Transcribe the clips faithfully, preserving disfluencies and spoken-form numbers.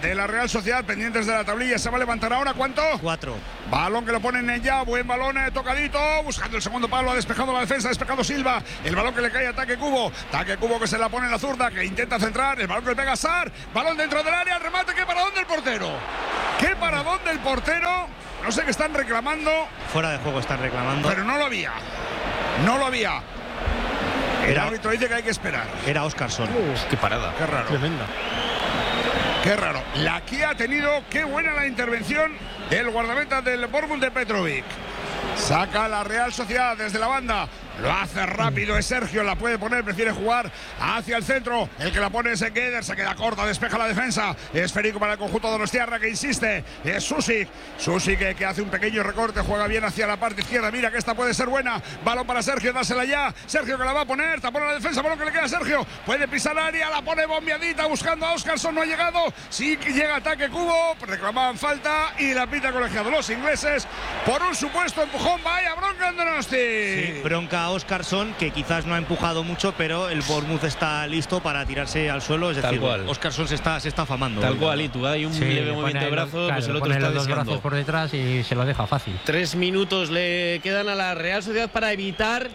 de la Real Sociedad, pendientes de la tablilla. Se va a levantar ahora, ¿cuánto? Cuatro. Balón que lo ponen en ya, buen balón eh, tocadito, buscando el segundo palo, ha despejado la defensa, ha despejado Silva, el balón que le cae a Taque Cubo, Taque Cubo que se la pone en la zurda, que intenta centrar, el balón que le pega a Sar, balón dentro del área, remate, ¿qué paradón del portero? ¿Qué paradón del portero? No sé qué están reclamando. Fuera de juego están reclamando. Pero no lo había, no lo había. El Era, árbitro dice que hay que esperar. Era Óscarsson. Uf, qué parada. Qué raro. Tremenda. Qué raro. La Kia ha tenido, qué buena la intervención del guardameta del Bournemouth de Petrovic. Saca la Real Sociedad desde la banda. Lo hace rápido, es Sergio, la puede poner, prefiere jugar hacia el centro. El que la pone es Gueder, se queda corta, despeja la defensa. Esférico para el conjunto de Donostiarra que insiste. Es Susic. Susic que, que hace un pequeño recorte, juega bien hacia la parte izquierda. Mira que esta puede ser buena. Balón para Sergio, dásela ya. Sergio que la va a poner, tapona la defensa, balón que le queda a Sergio. Puede pisar área, la pone bombeadita buscando a Óscarsson, no ha llegado. Sí que llega ataque Cubo, reclamaban falta y la pita colegiado. Los ingleses por un supuesto empujón. Vaya bronca en Donosti. Sí, bronca a Óscarsson, que quizás no ha empujado mucho, pero el Bournemouth está listo para tirarse al suelo. Es decir, Óscarsson se está, se está afamando. Tal cual, y tú hay un sí, leve movimiento de brazo, claro, pues el otro pone está los dos deseando. brazos por detrás y se lo deja fácil. Tres minutos le quedan a la Real Sociedad para evitar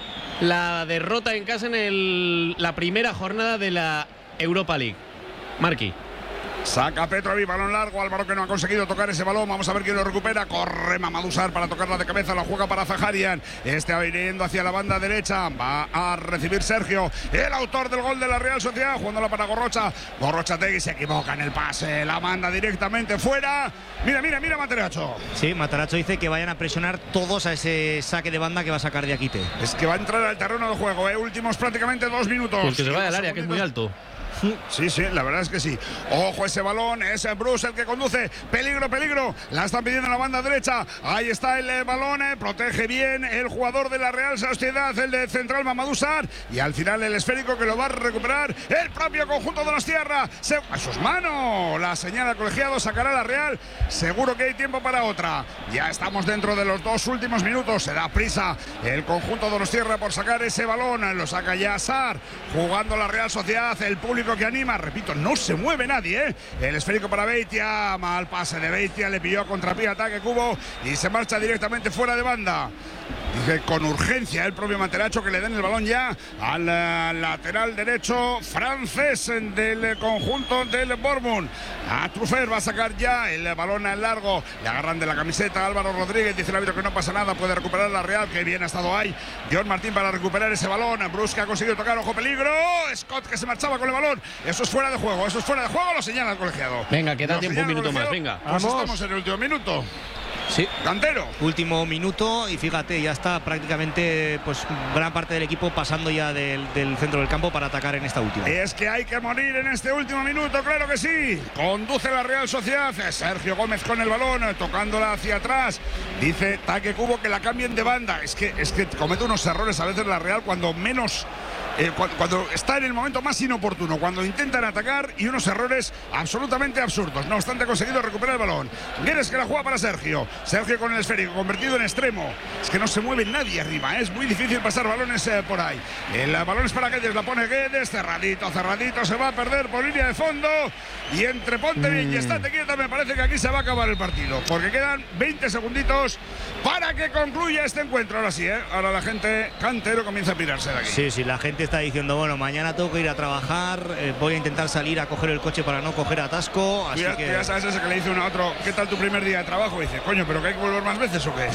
la derrota en casa en el, la primera jornada de la Europa League. Marqui. Saca Petrovic, balón largo, Álvaro que no ha conseguido tocar ese balón, vamos a ver quién lo recupera, corre Mamadou Sarr para tocarla de cabeza, la juega para Zaharian, este va yendo hacia la banda derecha, va a recibir Sergio, el autor del gol de la Real Sociedad, jugándola para Gorrocha, Gorrochategui se equivoca en el pase, la manda directamente fuera, mira, mira, mira Materacho. Sí, Materacho dice que vayan a presionar todos a ese saque de banda que va a sacar de Akite. Es que va a entrar al terreno de juego, ¿eh? Últimos prácticamente dos minutos. Pues que se vaya al área, que es muy alto. Sí, sí, la verdad es que sí. Ojo ese balón, es Bruce el que conduce. Peligro, peligro. La están pidiendo en la banda derecha. Ahí está el eh, balón, eh. protege bien el jugador de la Real Sociedad, el de central Mamadou Sarr. Y al final el esférico que lo va a recuperar el propio conjunto de Donostiarra. Se... A sus manos. La señala colegiado, sacará la Real. Seguro que hay tiempo para otra. Ya estamos dentro de los dos últimos minutos. Se da prisa el conjunto de Donostiarra por sacar ese balón. Lo saca ya Sarr. Jugando la Real Sociedad. El público que anima, repito, no se mueve nadie, ¿eh? El esférico para Beitia, mal pase de Beitia, le pilló a contrapié, ataque Cubo y se marcha directamente fuera de banda. Dice con urgencia el propio Materacho que le den el balón ya al uh, lateral derecho francés del conjunto del Bournemouth. A Trufer va a sacar ya el balón al largo, le agarran de la camiseta Álvaro Rodríguez, dice el árbitro que no pasa nada, puede recuperar la Real, que bien ha estado ahí John Martín para recuperar ese balón. Bruce que ha conseguido tocar, ojo peligro, Scott que se marchaba con el balón, eso es fuera de juego, eso es fuera de juego, lo señala el colegiado. Venga, queda Lo tiempo un minuto más, venga. Pues Vamos. estamos en el último minuto. Sí. Cantero. Último minuto y fíjate, ya está prácticamente pues gran parte del equipo pasando ya del, del centro del campo para atacar en esta última. Es que hay que morir en este último minuto, claro que sí. Conduce la Real Sociedad, Sergio Gómez con el balón, tocándola hacia atrás. Dice Taque Cubo que la cambien de banda. Es que, es que comete unos errores a veces la Real cuando menos... Eh, cuando, cuando está en el momento más inoportuno, cuando intentan atacar y unos errores absolutamente absurdos. No obstante, ha conseguido recuperar el balón. Guedes que la juega para Sergio. Sergio con el esférico, convertido en extremo. Es que no se mueve nadie arriba, ¿eh? Es muy difícil pasar balones eh, por ahí. El balón es para Guedes, la pone Guedes, cerradito, cerradito, se va a perder por línea de fondo. Y entre ponte bien y estate quieta, me parece que aquí se va a acabar el partido. Porque quedan veinte segunditos para que concluya este encuentro. Ahora sí, ¿eh? Ahora la gente Cantero comienza a pirarse de aquí. Sí, sí, la gente está diciendo, bueno, mañana tengo que ir a trabajar, eh, voy a intentar salir a coger el coche para no coger atasco, así ya, que... ya sabes ese que le dice uno a otro, ¿qué tal tu primer día de trabajo? Y dice, coño, ¿pero que hay que volver más veces o qué?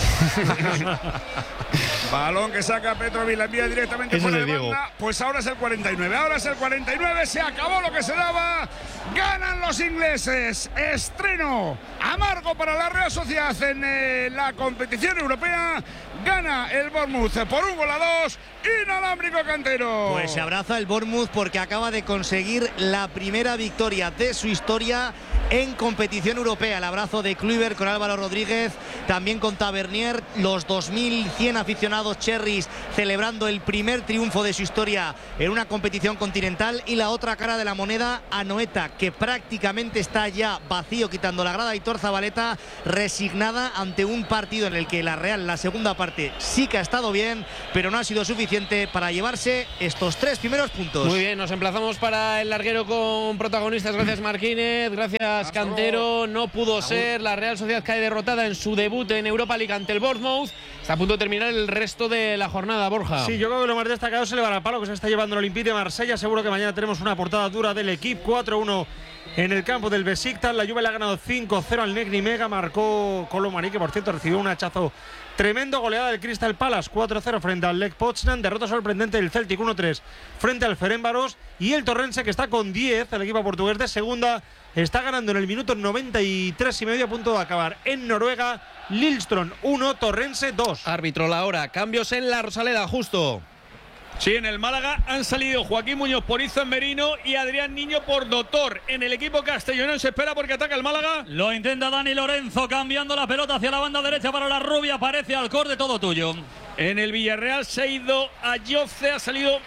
Balón que saca Petrovic, la envía directamente Ese fuera es de Diego. banda. Pues ahora es el cuarenta y nueve, ahora es el cuarenta y nueve, se acabó lo que se daba. Ganan los ingleses, estreno amargo para la Real Sociedad en eh, la competición europea. Gana el Bournemouth por un gol a dos, inalámbrico Cantero. Pues se abraza el Bournemouth porque acaba de conseguir la primera victoria de su historia en competición europea. El abrazo de Kluivert con Álvaro Rodríguez, también con Tavernier, los dos mil cien aficionados cherries celebrando el primer triunfo de su historia en una competición continental. Y la otra cara de la moneda, Anoeta, que prácticamente está ya vacío, quitando la grada, Aitor Zabaleta, resignada ante un partido en el que la Real, la segunda parte, sí que ha estado bien, pero no ha sido suficiente para llevarse estos tres primeros puntos. Muy bien, nos emplazamos para el larguero con protagonistas. Gracias Marquínez, gracias gracias, Cantero. No pudo ser. La Real Sociedad cae derrotada en su debut en Europa League ante el Bournemouth. Está a punto de terminar el resto de la jornada, Borja. Sí, yo creo que lo más destacado es el varapalo que se está llevando el Olympique de Marsella. Seguro que mañana tenemos una portada dura del equipo. cuatro uno en el campo del Besiktas. La Juve le ha ganado cinco cero al Negri Mega. Marcó Colomani, que por cierto recibió un hachazo tremendo. Goleada del Crystal Palace cuatro cero frente al Lech Poznan. Derrota sorprendente del Celtic uno tres frente al Ferencváros. Y el Torrense, que está con diez, el equipo portugués de segunda, está ganando en el minuto noventa y tres y medio, a punto de acabar en Noruega. Lillestrøm uno, Torrense dos. Árbitro la hora. Cambios en la Rosaleda, justo. Sí, en el Málaga han salido Joaquín Muñoz por Izan Merino y Adrián Niño por Doctor. En el equipo castellonense se espera porque ataca el Málaga. Lo intenta Dani Lorenzo, cambiando la pelota hacia la banda derecha para la rubia. Aparece Alcorde, todo tuyo. En el Villarreal se ha ido a Yoce, ha salido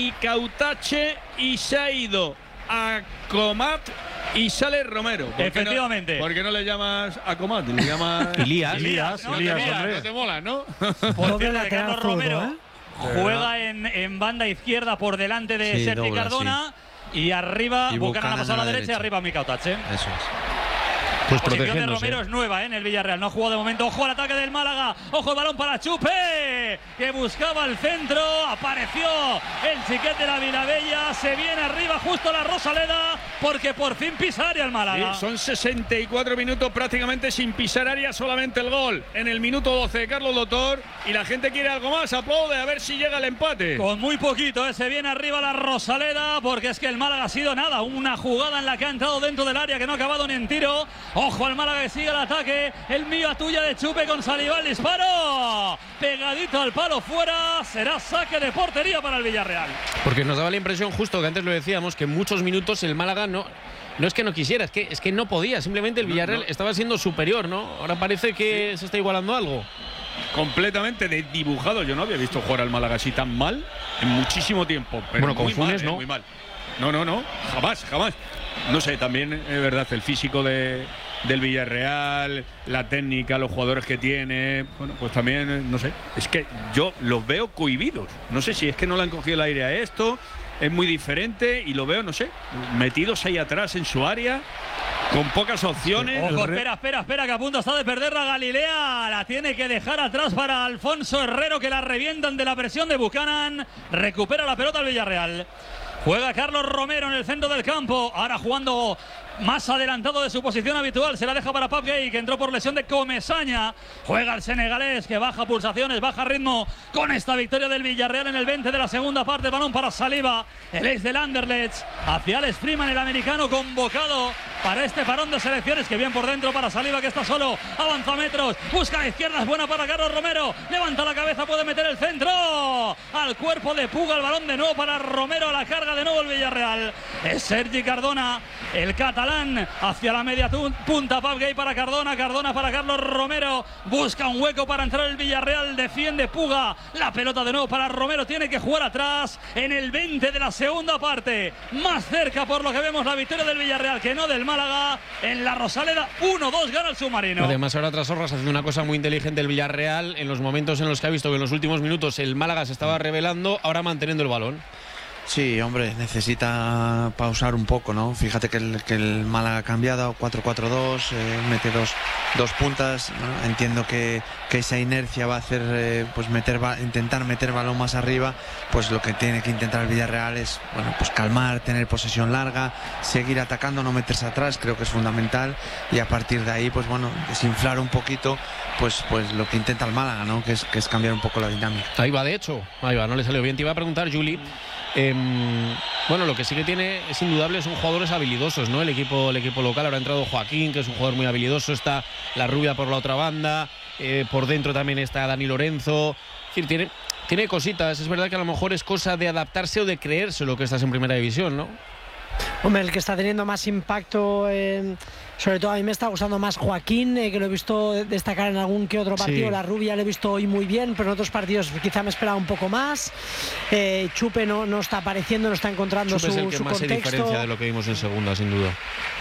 Micautache y se ha ido a Comat y sale Romero. ¿Por Efectivamente. No, ¿Por qué no le llamas a Comat? Le llamas Ilías. Ilías, no, Ilías, te mola, hombre. no te mola, ¿no? Por cierto, de Carlos Romero ¿eh? juega en, en banda izquierda por delante de Sí, Sergi dobla, Cardona. Sí. Y arriba, Y Buchanan ha pasado a la derecha, derecha. y arriba Micautache. Eso es. Pues La posición de protegiéndose. Romero es nueva, ¿eh? En el Villarreal. No ha jugado de momento. Ojo al ataque del Málaga. Ojo el balón para Chupe, que buscaba el centro. Apareció el chiquete de la Vilabella. Se viene arriba justo la Rosaleda, porque por fin pisa área el Málaga. Sí, son sesenta y cuatro minutos prácticamente sin pisar área, solamente el gol en el minuto doce de Carlos Doctor. Y la gente quiere algo más. Aplaude a ver si llega el empate. Con muy poquito, ¿eh? Se viene arriba la Rosaleda, porque es que el Málaga ha sido nada. Una jugada en la que ha entrado dentro del área, que no ha acabado ni en tiro. Ojo al Málaga, que sigue el ataque. El mío a tuya de Chupe con Salivá. El disparo pegadito al palo, fuera. Será saque de portería para el Villarreal. Porque nos daba la impresión, justo que antes lo decíamos, que en muchos minutos el Málaga no, no es que no quisiera, es que, es que no podía. Simplemente el Villarreal no, no. estaba siendo superior, ¿no? Ahora parece que sí. se está igualando algo. Completamente desdibujado. Yo no había visto jugar al Málaga así tan mal en muchísimo tiempo. Pero bueno, con Funes, mal, ¿no? Eh, muy mal. No, no, no. Jamás, jamás. No sé, también es verdad, el físico de, del Villarreal, la técnica, los jugadores que tiene. Bueno, pues también, no sé. Es que yo los veo cohibidos. No sé si es que no le han cogido el aire a esto. Es muy diferente y lo veo, no sé, metidos ahí atrás en su área, con pocas opciones. Ojo, espera, espera, espera, que a punto está de perder la Galilea. La tiene que dejar atrás para Alfonso Herrero, que la revientan de la presión de Buchanan. Recupera la pelota el Villarreal. Juega Carlos Romero en el centro del campo. Ahora jugando más adelantado de su posición habitual. Se la deja para Pap Gay, que entró por lesión de Comesaña. Juega el senegalés, que baja pulsaciones, baja ritmo con esta victoria del Villarreal en el veinte de la segunda parte. Balón para Saliba, el ex del Anderlecht. Hacia Alex Freeman, el americano convocado para este parón de selecciones. Que bien por dentro para Saliba, que está solo. Avanza metros, busca a izquierda, es buena para Carlos Romero. Levanta la cabeza, puede meter el centro. Al cuerpo de Puga, el balón de nuevo para Romero. A la carga de nuevo el Villarreal. Es Sergi Cardona, el catalán, hacia la media punta. Pap Gay para Cardona, Cardona para Carlos Romero. Busca un hueco para entrar el Villarreal. Defiende Puga. La pelota de nuevo para Romero. Tiene que jugar atrás en el veinte de la segunda parte. Más cerca, por lo que vemos, la victoria del Villarreal que no del Málaga. En la Rosaleda, uno dos gana el submarino. Además, ahora tras Horras haciendo una cosa muy inteligente el Villarreal. En los momentos en los que ha visto que en los últimos minutos el Málaga se estaba revelando, ahora manteniendo el balón. Sí, hombre, necesita pausar un poco, ¿no? Fíjate que el, que el Málaga ha cambiado, cuatro cuatro dos, eh, mete dos, dos puntas, ¿no? Entiendo que, que esa inercia va a hacer, eh, pues meter, va, intentar meter balón más arriba, pues lo que tiene que intentar el Villarreal es, bueno, pues calmar, tener posesión larga, seguir atacando, no meterse atrás, creo que es fundamental, y a partir de ahí, pues bueno, desinflar un poquito, pues, pues lo que intenta el Málaga, ¿no? Que es, que es cambiar un poco la dinámica. Ahí va, de hecho, ahí va, no le salió bien. Te iba a preguntar, Juli. Eh, bueno, lo que sí que tiene es indudable, son jugadores habilidosos, ¿no? El equipo, el equipo local. Ahora ha entrado Joaquín, que es un jugador muy habilidoso. Está la rubia por la otra banda. Eh, por dentro también está Dani Lorenzo. Es decir, tiene, tiene cositas. Es verdad que a lo mejor es cosa de adaptarse o de creerse lo que estás en primera división, ¿no? Hombre, el que está teniendo más impacto, eh, sobre todo a mí me está gustando más Joaquín, eh, que lo he visto destacar en algún que otro partido. Sí. La rubia le he visto hoy muy bien, pero en otros partidos quizá me esperaba un poco más. eh, Chupe no, no está apareciendo, no está encontrando Chupe su, es el que su más contexto. se diferencia de lo que vimos en segunda, sin duda.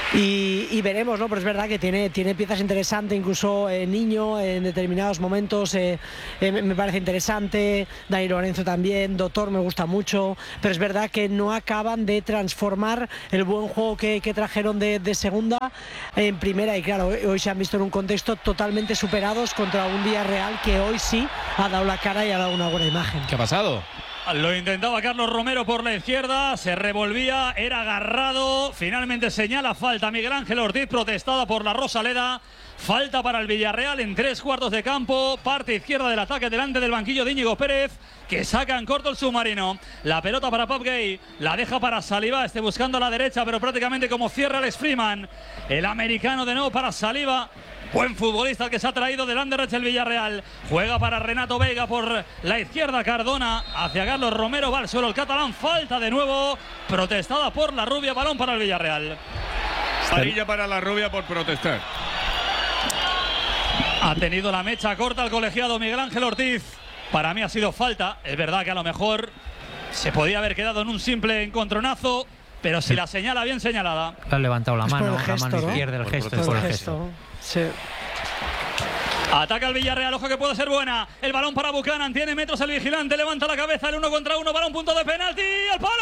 Y, y veremos, ¿no? Pero es verdad que tiene, tiene piezas interesantes, incluso eh, Niño en determinados momentos eh, eh, me parece interesante, Dani Lorenzo también, Doctor me gusta mucho, pero es verdad que no acaban de transformar el buen juego que, que trajeron de, de segunda en primera, y claro, hoy se han visto en un contexto totalmente superados contra un Villarreal que hoy sí ha dado la cara y ha dado una buena imagen. ¿Qué ha pasado? Lo intentaba Carlos Romero por la izquierda, se revolvía, era agarrado, finalmente señala falta Miguel Ángel Ortiz, protestada por la Rosaleda. Falta para el Villarreal en tres cuartos de campo, parte izquierda del ataque delante del banquillo de Íñigo Pérez, que saca en corto el submarino. La pelota para Pape Gay, la deja para Saliba, este buscando a la derecha, pero prácticamente como cierra Alex Freeman. El americano de nuevo para Saliba. Buen futbolista el que se ha traído del Anderlecht el Villarreal. Juega para Renato Veiga por la izquierda, Cardona hacia Carlos Romero, va al suelo el catalán, falta de nuevo, protestada por la rubia, balón para el Villarreal. Amarilla para la rubia por protestar. Ha tenido la mecha corta el colegiado Miguel Ángel Ortiz. Para mí ha sido falta, es verdad que a lo mejor se podía haber quedado en un simple encontronazo, pero si la señala bien señalada. Le han levantado la Es por mano, el gesto, la mano ¿no? izquierda, el Por gesto, protestar. por el Por el gesto. gesto. Sí. Ataca el Villarreal, ojo que puede ser buena. El balón para Buchanan, tiene metros el vigilante, levanta la cabeza, el uno contra uno, balón punto de penalti, ¡al palo!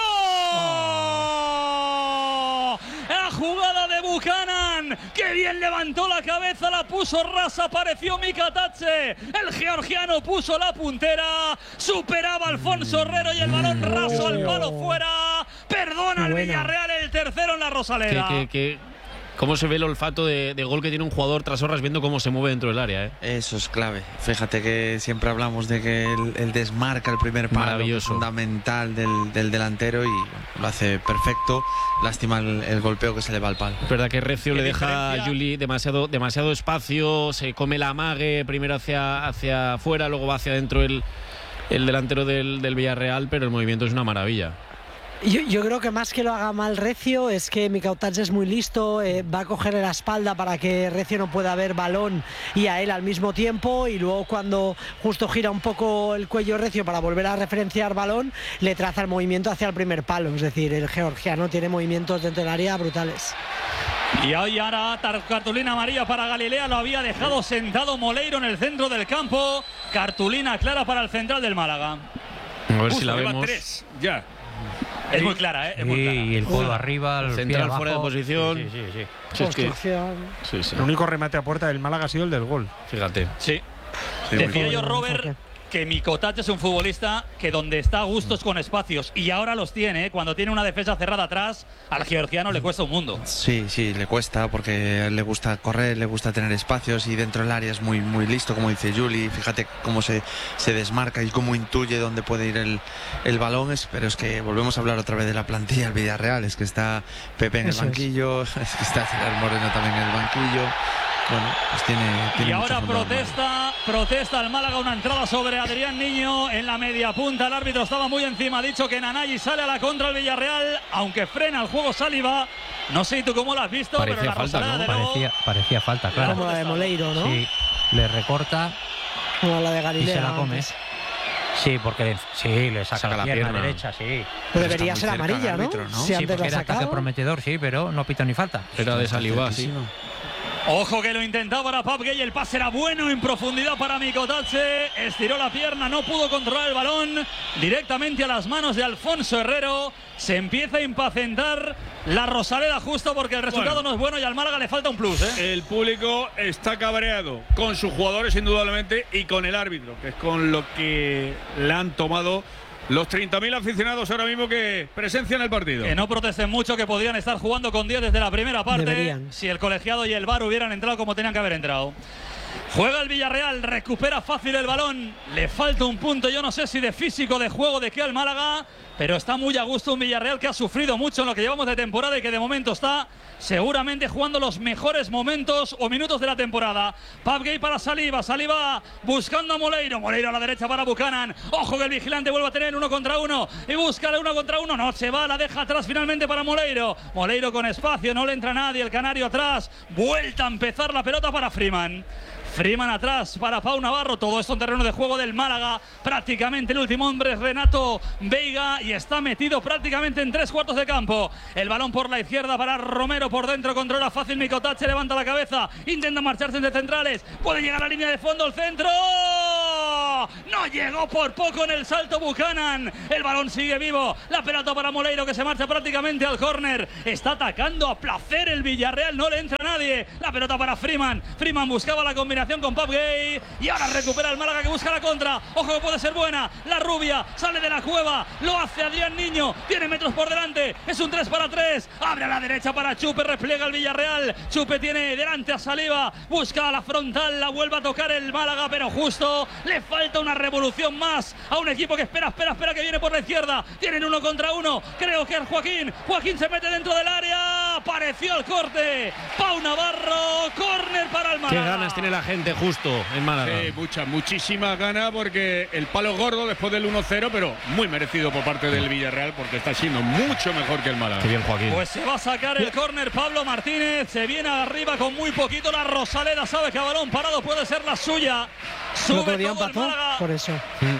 Oh. La jugada de Buchanan, que bien levantó la cabeza, la puso rasa, apareció Mika Tatse. El georgiano puso la puntera, superaba a Alfonso Herrero y el balón raso al palo fuera. Perdona al Villarreal, el tercero en la Rosaleda. Que, que, que, ¿Cómo se ve el olfato de, de gol que tiene un jugador tras horas viendo cómo se mueve dentro del área? ¿eh? Eso es clave. Fíjate que siempre hablamos de que el, el desmarca el primer palo, Maravilloso. fundamental del, del delantero, y lo hace perfecto. Lástima el, el golpeo que se le va al palo. Es verdad que Recio ¿Qué le deja a Juli demasiado, demasiado espacio, se come la amague, primero hacia, hacia afuera, luego va hacia adentro el, el delantero del, del Villarreal, pero el movimiento es una maravilla. Yo, yo creo que más que lo haga mal Recio es que Mikautats es muy listo, eh, va a cogerle la espalda para que Recio no pueda ver balón y a él al mismo tiempo, y luego cuando justo gira un poco el cuello Recio para volver a referenciar balón, le traza el movimiento hacia el primer palo. Es decir, el georgiano tiene movimientos dentro del área brutales. Y hoy ahora cartulina amarilla para Galilea, lo había dejado sentado Moleiro en el centro del campo. Cartulina clara para el central del Málaga. A ver Uf, si la lleva vemos. tres, ya. Es muy clara, ¿eh? Es muy clara. Y el codo arriba, el Central pie fuera de abajo. posición. Sí, sí, sí, sí. Sí, es que- Construcción. sí, sí. El único remate a puerta del Málaga ha sido el del gol. Fíjate. Sí. Sí, Decía muy yo, Robert, que Mikautats es un futbolista que donde está a gustos con espacios, y ahora los tiene, ¿eh? Cuando tiene una defensa cerrada atrás, al georgiano le cuesta un mundo. Sí, sí, le cuesta porque le gusta correr, le gusta tener espacios, y dentro del área es muy, muy listo, como dice Juli. Fíjate cómo se, se desmarca y cómo intuye dónde puede ir el, el balón. Es, pero es que volvemos a hablar otra vez de la plantilla del Villarreal. Es que está Pepe en Eso el es. banquillo, es. que está Gerard Moreno también en el banquillo. Bueno, pues tiene, tiene Y mucho ahora fútbol. protesta, protesta el Málaga, una entrada sobre Adrián Niño en la media punta. El árbitro estaba muy encima, ha dicho que Nanay sale a la contra el Villarreal, aunque frena el juego Saliba. No sé tú cómo lo has visto, Parecía pero la falta, Rosaleda ¿no? de nuevo. Parecía, parecía falta, claro. Como la de Moleiro, ¿no? Sí, le recorta Como la de y Galilea. se la come. antes. Sí, porque le, sí, le saca, Saca la la pierna, pierna. derecha, sí. Pero Pero debería está ser muy cerca amarilla, el ¿no? árbitro, ¿no? Si Sí, antes porque la era ataque sacado. prometedor, sí, pero no pita ni falta. Era de Saliba, sí. Ojo que lo intentaba ahora Pape Gay, el pase era bueno en profundidad para Mikautats, estiró la pierna, no pudo controlar el balón, directamente a las manos de Alfonso Herrero. Se empieza a impacientar la Rosaleda justo porque el resultado Bueno. no es bueno y al Málaga le falta un plus, ¿eh? El público está cabreado con sus jugadores indudablemente y con el árbitro, que es con lo que le han tomado los treinta mil aficionados ahora mismo que presencian el partido. Que no protesten mucho, que podrían estar jugando con diez desde la primera parte. Deberían. Si el colegiado y el V A R hubieran entrado como tenían que haber entrado. Juega el Villarreal, recupera fácil el balón. Le falta un punto, yo no sé si de físico, de juego, de qué al Málaga, pero está muy a gusto un Villarreal que ha sufrido mucho en lo que llevamos de temporada y que de momento está seguramente jugando los mejores momentos o minutos de la temporada. Pape Gay para Saliba, Saliba buscando a Moleiro, Moleiro a la derecha para Buchanan. Ojo que el vigilante vuelve a tener uno contra uno y busca el uno contra uno, no se va, la deja atrás finalmente para Moleiro. Moleiro con espacio, no le entra nadie, el canario atrás, vuelta a empezar la pelota para Freeman. Freeman atrás para Pau Navarro. Todo esto en terreno de juego del Málaga. Prácticamente el último hombre es Renato Veiga y está metido prácticamente en tres cuartos de campo. El balón por la izquierda para Romero, por dentro controla fácil Mikotache, levanta la cabeza, intenta marcharse entre centrales, puede llegar a la línea de fondo, el centro. No llegó por poco en el salto Buchanan. El balón sigue vivo. La pelota para Moleiro, que se marcha prácticamente al córner. Está atacando a placer el Villarreal. No le entra nadie. La pelota para Freeman. Freeman buscaba la combinación con Pap Gay. Y ahora recupera el Málaga, que busca la contra. Ojo, que puede ser buena. La rubia sale de la cueva. Lo hace Adrián Niño. Tiene metros por delante. Es un tres para tres. Abre a la derecha para Chupe. Repliega el Villarreal. Chupe tiene delante a Saliba. Busca a la frontal. La vuelve a tocar el Málaga, pero justo le falta una revolución más a un equipo que espera, espera, espera, que viene por la izquierda. Tienen uno contra uno. Creo que es Joaquín. Joaquín se mete dentro del área. Apareció el corte. Pau Navarro. Córner para el Málaga. Qué ganas tiene la gente justo en Málaga. Sí, muchas, muchísimas ganas, porque el palo gordo después del uno cero, pero muy merecido por parte del Villarreal, porque está siendo mucho mejor que el Málaga. Qué bien, Joaquín. Pues se va a sacar el córner Pablo Martínez. Se viene arriba con muy poquito la Rosaleda. Sabe que a balón parado puede ser la suya. Sube todo el Málaga. Por eso. Mm.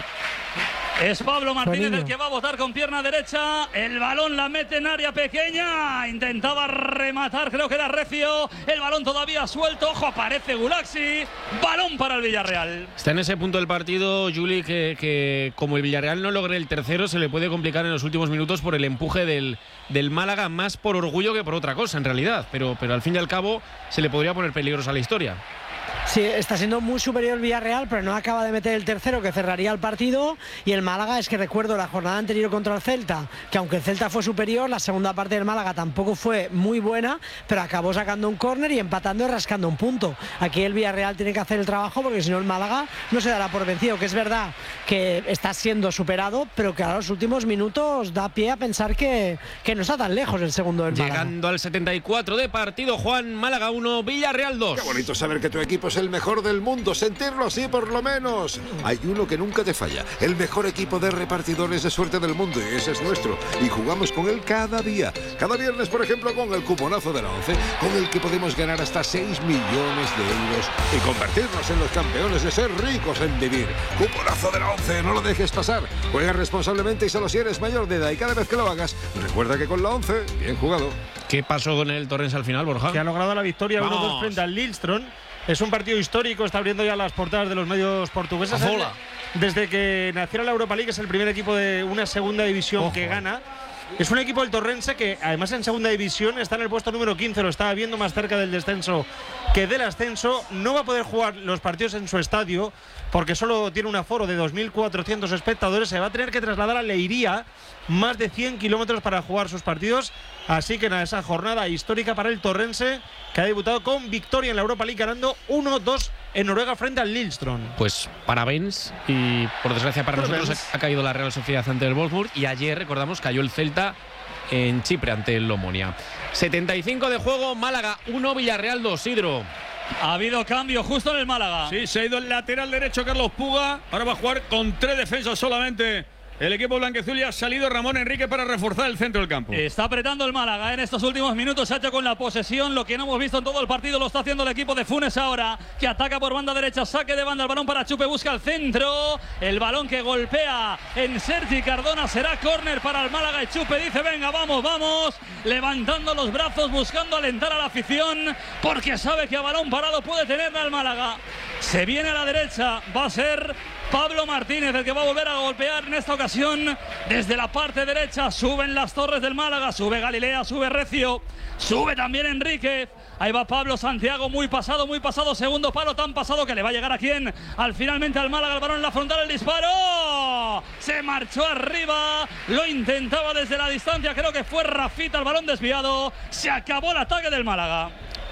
Es Pablo Martínez Buenillo. el que va a botar con pierna derecha. El balón la mete en área pequeña. Intentaba rematar, creo que era Recio. El balón todavía suelto. Ojo, aparece Gulaxi. Balón para el Villarreal. Está en ese punto del partido, Juli, que, que como el Villarreal no logre el tercero, se le puede complicar en los últimos minutos por el empuje del, del Málaga, más por orgullo que por otra cosa, en realidad. Pero, pero al fin y al cabo se le podría poner peligrosa la historia. Sí, está siendo muy superior el Villarreal, pero no acaba de meter el tercero, que cerraría el partido. Y el Málaga, es que recuerdo la jornada anterior contra el Celta, que aunque el Celta fue superior, la segunda parte del Málaga tampoco fue muy buena, pero acabó sacando un córner y empatando y rascando un punto. Aquí el Villarreal tiene que hacer el trabajo, porque si no el Málaga no se dará por vencido, que es verdad que está siendo superado, pero que a los últimos minutos da pie a pensar que, que no está tan lejos el segundo del Málaga. Llegando al setenta y cuatro de partido, Juan, Málaga uno, Villarreal dos. Qué bonito saber que tu equipo es el mejor del mundo, sentirlo así por lo menos. Hay uno que nunca te falla, el mejor equipo de repartidores de suerte del mundo, y ese es nuestro, y jugamos con él cada día. Cada viernes, por ejemplo, con el cuponazo de la once, con el que podemos ganar hasta seis millones de euros y convertirnos en los campeones de ser ricos en vivir. Cuponazo de la once, no lo dejes pasar. Juega responsablemente y solo si eres mayor de edad, y cada vez que lo hagas, recuerda que con la once, bien jugado. ¿Qué pasó con el Torrens al final, Borja? Que ha logrado la victoria uno dos Vamos. frente al Lillestrøm. Es un partido histórico, está abriendo ya las portadas de los medios portugueses. Azola. Desde que nació la Europa League es el primer equipo de una segunda división Ojo. que gana. Es un equipo del Torrense que además en segunda división está en el puesto número quince, lo está viendo más cerca del descenso que del ascenso. No va a poder jugar los partidos en su estadio porque solo tiene un aforo de dos mil cuatrocientos espectadores. Se va a tener que trasladar a Leiria, más de cien kilómetros para jugar sus partidos. Así que nada, esa jornada histórica para el Torrense, que ha debutado con victoria en la Europa League, ganando uno dos en Noruega frente al Lillestrøm. Pues parabéns, y por desgracia para Parabéns. nosotros ha caído la Real Sociedad ante el Wolfsburg, y ayer, recordamos, cayó el Celta en Chipre ante el Omonia. setenta y cinco de juego, Málaga uno, Villarreal dos, Sidro. Ha habido cambio justo en el Málaga. Sí, se ha ido el lateral derecho Carlos Puga. Ahora va a jugar con tres defensas solamente. El equipo blanqueazul, y ha salido Ramón Enrique para reforzar el centro del campo. Está apretando el Málaga en estos últimos minutos. Se ha hecho con la posesión. Lo que no hemos visto en todo el partido lo está haciendo el equipo de Funes ahora, que ataca por banda derecha. Saque de banda, el balón para Chupe, busca el centro. El balón que golpea en Sergi Cardona. Será córner para el Málaga, y Chupe dice: venga, vamos, vamos. Levantando los brazos, buscando alentar a la afición, porque sabe que a balón parado puede tenerla el Málaga. Se viene a la derecha. Va a ser Pablo Martínez el que va a volver a golpear en esta ocasión desde la parte derecha. Suben las torres del Málaga, sube Galilea, sube Recio, sube también Enríquez. Ahí va Pablo Santiago, muy pasado, muy pasado, segundo palo, tan pasado que le va a llegar a quién, al finalmente al Málaga, el balón en la frontal, el disparo, se marchó arriba, lo intentaba desde la distancia, creo que fue Rafita, el balón desviado, se acabó el ataque del Málaga.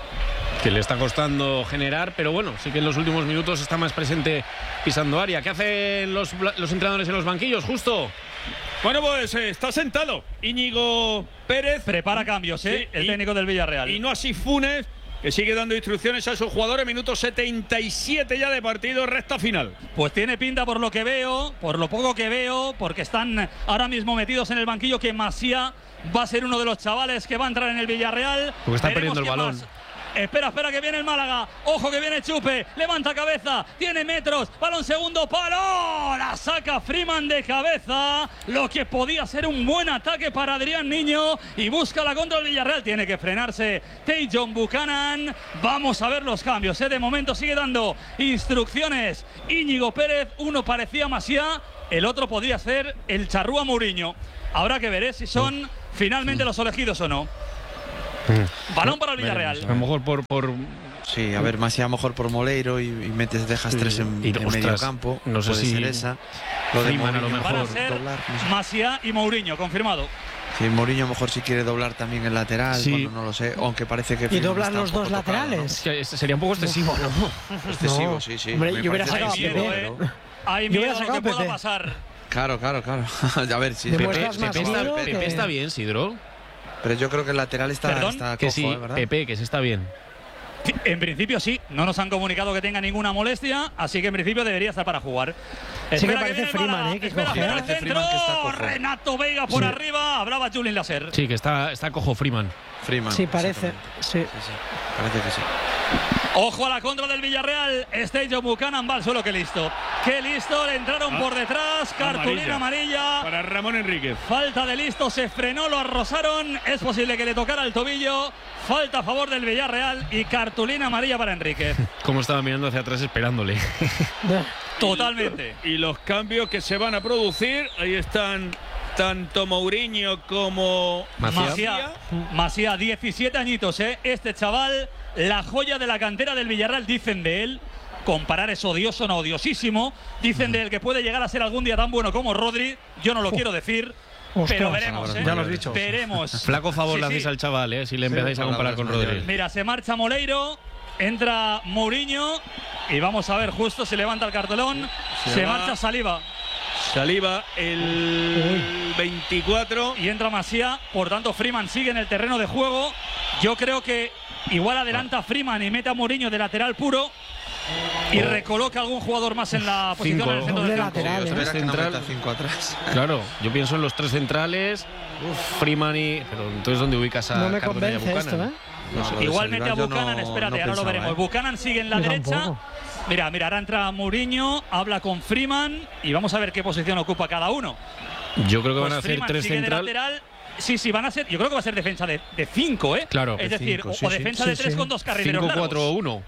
Que le está costando generar, pero bueno, sí que en los últimos minutos está más presente pisando área. ¿Qué hacen los, los entrenadores en los banquillos, Justo? Bueno, pues eh, está sentado Íñigo Pérez. Prepara cambios, ¿eh? Sí, el y, técnico del Villarreal. Y no así Funes, que sigue dando instrucciones a sus jugadores. Minuto setenta y siete ya de partido, recta final. Pues tiene pinta, por lo que veo, por lo poco que veo, porque están ahora mismo metidos en el banquillo, que Masía va a ser uno de los chavales que va a entrar en el Villarreal. Porque está Veremos perdiendo el quién balón. más. Espera, espera que viene el Málaga. Ojo que viene Chupe. Levanta cabeza. Tiene metros. Balón segundo palo. La saca Freeman de cabeza. Lo que podía ser un buen ataque para Adrián Niño. Y busca la contra del Villarreal. Tiene que frenarse Tajon Buchanan. Vamos a ver los cambios. ¿eh? De momento sigue dando instrucciones Íñigo Pérez. Uno parecía Maciá. El otro podría ser el Charrúa Mourinho. Habrá que ver ¿eh? si son finalmente los elegidos o no. Balón para el Villarreal. A lo mejor por, por... Sí, a ver, Maciá mejor por Moleiro y, y metes, dejas sí. tres en, y, en ostras, medio campo. No sé puede si ser esa. Lo de Freeman a lo mejor. Van a ser doblar, no sé. Maciá y Mourinho, confirmado. Sí, Mourinho a lo mejor si quiere doblar también el lateral, sí. bueno, no lo sé, aunque parece que... Y Freeman doblar está los un poco dos tocado, laterales. ¿no? Es que sería un poco excesivo, ¿no? Excesivo, No. sí, sí. Hombre, Me yo hubiera parece sacado a excesivo, Pepe. pero- Hay Yo hubiera miedo a lo sacado que a pueda Pepe. pasar. Claro, claro, claro. A ver, sí. Pepe, Demuestras más Pepe está, miedo Pepe que- está bien, Sidro. Pero yo creo que el lateral está, ¿Perdón? está Que cojo, sí, ¿eh? ¿verdad? Pepe, que se está bien. En principio sí, no nos han comunicado que tenga ninguna molestia, así que en principio debería estar para jugar. que Espera parece viene el Freeman, Málaga. ¿eh? Que Espera, coge. espera, Parece centro. Freeman que está cojo. Renato Veiga por Sí. arriba. Hablaba Julien Lasser. Sí, que está, está cojo Freeman. Freeman. Sí, parece. exactamente. Sí. Sí, sí. Parece que sí. Ojo a la contra del Villarreal. Tajon Buchanan va al suelo, qué listo. Qué listo, le entraron Ah. por detrás. Cartulina amarilla. Para Ramón Enríquez. Falta de listo, se frenó, lo arrosaron. Es posible que le tocara el tobillo. Falta a favor del Villarreal y cartulina amarilla para Enríquez. Como estaba mirando hacia atrás esperándole. Totalmente. Y los cambios que se van a producir, ahí están tanto Mourinho como Maciá. Maciá. Maciá, diecisiete añitos, ¿eh? Este chaval, la joya de la cantera del Villarreal, dicen de él. Comparar es odioso, no odiosísimo. Dicen de él que puede llegar a ser algún día tan bueno como Rodri. Yo no lo quiero decir. Ostras. Pero veremos, ¿eh? Ya lo has dicho. Veremos. Flaco favor Sí, le sí. hacéis al chaval, ¿eh? Si le empezáis a comparar con palabras Rodri. Mira, se marcha Moleiro, entra Mourinho y vamos a ver justo si levanta el cartelón. Se, Se va. marcha Saliba Saliba el veinticuatro. y entra Maciá. Por tanto, Freeman sigue en el terreno de juego. Yo creo que igual adelanta Freeman y mete a Mourinho de lateral puro y recoloca a algún jugador más en la posición Cinco. en el centro Doble del campo. lateral, Sí, ¿eh? espera que no Central. meta cinco atrás. Claro, yo pienso en los tres centrales, Freeman y... Pero entonces, ¿dónde ubicas a No me Cardona y a convence esto, Buchanan? ¿eh? No, lo de Igual mete a Saliba yo Buchanan, no- espérate, no ahora lo pensaba, veremos. ¿eh? Buchanan sigue en la Yo derecha. tampoco. Mira, mira, ahora entra Mourinho, habla con Freeman y vamos a ver qué posición ocupa cada uno. Yo creo que van Pues a hacer Freeman tres sigue de centrales. lateral. Sí, sí, van a ser. Yo creo que va a ser defensa de, de cinco, ¿eh? Claro. Es De decir, cinco, o, sí, o sí. defensa Sí, de tres sí. con dos carrileros cinco largos. cuatro uno.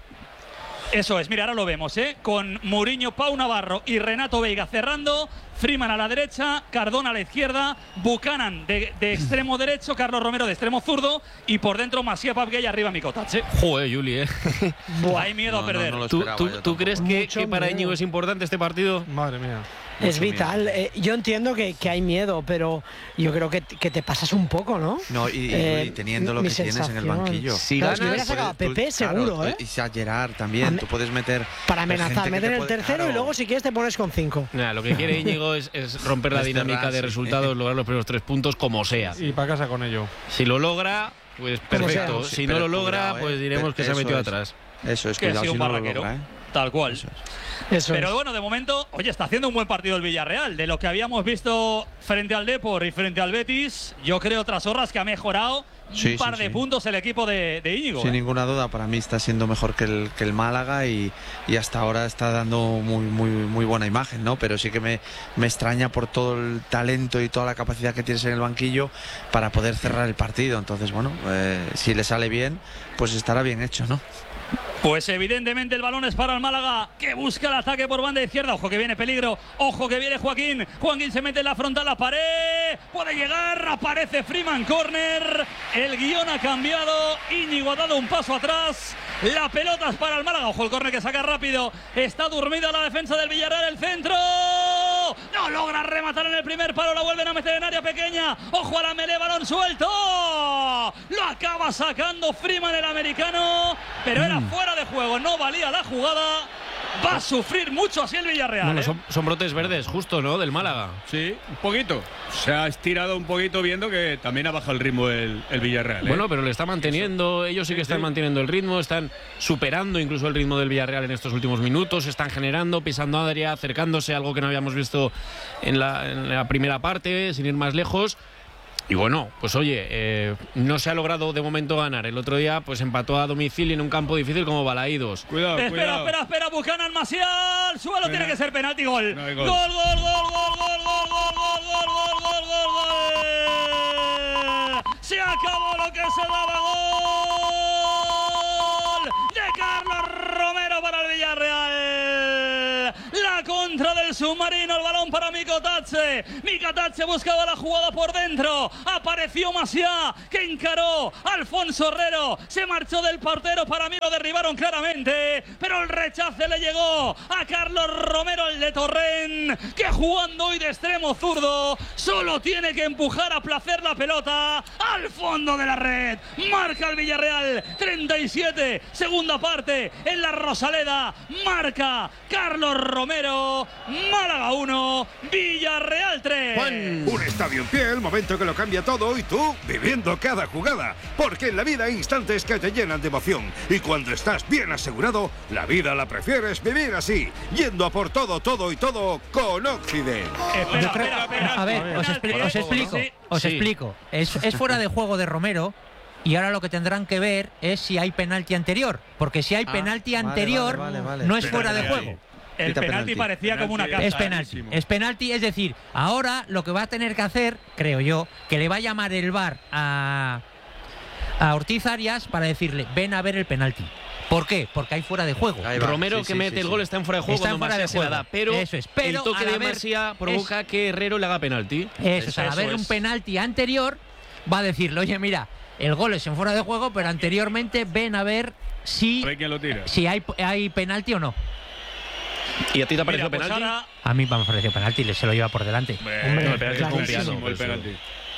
Eso es, mira, ahora lo vemos, ¿eh? Con Mourinho, Pau Navarro y Renato Veiga cerrando. Freeman a la derecha, Cardona a la izquierda, Buchanan de, de extremo derecho, Carlos Romero de extremo zurdo y por dentro Maciá, Pabgue y arriba Mikotac. ¿eh? Joder, Juli, ¿eh? Hay miedo No, a perder. no, no lo ¿Tú, esperaba tú- yo tú tampoco. crees que, Mucho que para miedo. Íñigo es importante este partido? Madre mía. Es Mucho vital. miedo. Eh, yo entiendo que, que hay miedo, pero yo creo que, que te pasas un poco, ¿no? No, y, y- Eh, y teniendo lo mi que tienes en el sensación. banquillo. Si Claro, es que ganas, hubiera sacado a Puedes- Pepe tú- claro, seguro, ¿eh? Y a Gerard también. A me- Tú puedes meter. Para gente amenazar, que meter te el puede- tercero claro. y luego si quieres te pones con cinco. Nada, lo que quiere Íñigo es, es romper la Desterrar, dinámica de sí. resultados, lograr los primeros tres puntos como sea. Y para casa con ello. Si lo logra, pues Como perfecto. sea. Si Sí, no pero lo logra, cuidado, ¿eh? pues diremos que se ha Eso metido es. atrás. Eso es, Que ha cuidado sido si un no lo barraquero. logra, ¿eh? Tal cual. Eso es. Eso Pero es. bueno, de momento, oye, está haciendo un buen partido el Villarreal. De lo que habíamos visto frente al Depor y frente al Betis, yo creo tras horas que ha mejorado Sí, un par sí, de sí. puntos el equipo de, de Íñigo. Sin ¿eh? ninguna duda, para mí está siendo mejor que el, que el Málaga y, y hasta ahora está dando muy, muy, muy buena imagen, ¿no? Pero sí que me, me extraña por todo el talento y toda la capacidad que tienes en el banquillo para poder cerrar el partido. Entonces, bueno, eh, si le sale bien, pues estará bien hecho, ¿no? Pues evidentemente el balón es para el Málaga, que busca el ataque por banda izquierda. Ojo que viene peligro, ojo que viene Joaquín. Joaquín se mete en la frontal, la pared. Puede llegar, aparece Freeman, córner. El guión ha cambiado, Íñigo ha dado un paso atrás. La pelota es para el Málaga. Ojo el córner que saca rápido. Está dormida la defensa del Villarreal, el centro. No logra rematar en el primer palo, la vuelven a meter en área pequeña. Ojo a la melee, balón suelto. Lo acaba sacando Freeman, el americano, pero era fuera de juego, no valía la jugada. Va a sufrir mucho así el Villarreal. Bueno, ¿eh? son, son brotes verdes, justo, ¿no? Del Málaga. Sí, un poquito. Se ha estirado un poquito viendo que también ha bajado el ritmo el, el Villarreal. ¿eh? Bueno, pero le está manteniendo, ellos sí que Sí, están sí. manteniendo el ritmo, están superando incluso el ritmo del Villarreal en estos últimos minutos, están generando, pisando área, acercándose, algo que no habíamos visto en la, en la primera parte, sin ir más lejos. Y bueno, pues oye, eh, no se ha logrado de momento ganar. El otro día pues empató a domicilio en un campo difícil como Balaídos. Cuidado, Espera, cuidado. espera, espera, Buchanan, Marcial. Suelo Espera. tiene que ser penalti, gol. No hay Gol, gol. gol, gol, gol, gol, gol, gol, gol, gol, gol, gol, gol, gol. Se acabó lo que se daba, gol de Carlos Romero para el Villarreal. La contra del submarino, el balón para Mikotatse. Mikotatse buscaba la jugada por dentro. Apareció Maciá, que encaró a Alfonso Herrero. Se marchó del portero, para mí lo derribaron claramente. Pero el rechace le llegó a Carlos Romero, el de Torrent, que jugando hoy de extremo zurdo, solo tiene que empujar a placer la pelota al fondo de la red. Marca el Villarreal, treinta y siete, segunda parte en la Rosaleda. Marca Carlos Romero, Málaga uno, Villarreal tres. Un estadio en pie, el momento que lo cambia todo y tú viviendo cada jugada. Porque en la vida hay instantes que te llenan de emoción. Y cuando estás bien asegurado, la vida la prefieres vivir así. Yendo a por todo, todo y todo con Occident. Espera, Yo creo- espera, espera. a ver, os, Penalti, expli- os ¿eh? explico. Sí. Os Sí. explico. Es, es fuera de juego de Romero. Y ahora lo que tendrán que ver es si hay penalti anterior. Porque si hay Ah, penalti vale, anterior, vale, vale, vale. no es Espera, fuera de espera, juego. El Pita penalti penalti. parecía como una Penalti casa. Es penalti. clarísimo. Es penalti, es decir, ahora lo que va a tener que hacer, creo yo, que le va a llamar el V A R a, a Ortiz Arias para decirle, ven a ver el penalti. ¿Por qué? Porque hay fuera de juego. Ahí va. Romero Sí, que sí, mete sí, el sí. gol está en fuera de juego Está en cuando fuera Marsella de se la juego. da. Pero, Eso es. Pero el toque al de haber- Marsella provoca que Herrero le haga penalti. Eso es, al Eso haber es. un penalti anterior, va a decirle, oye, mira, el gol es en fuera de juego, pero anteriormente ven a ver si, A ver quién lo tira. si hay, hay penalti o no. ¿Y a ti te ha Mira, parecido pues penalti? ahora A mí me ha parecido penalti, le se lo lleva por delante. Hombre, no, el penalti es clarísimo confiado, el por eso. penalti.